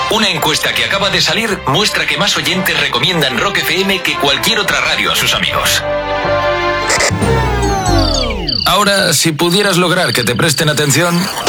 Una encuesta que acaba de salir muestra que más oyentes recomiendan Rock FM que cualquier otra radio a sus amigos. Ahora, si pudieras lograr que te presten atención...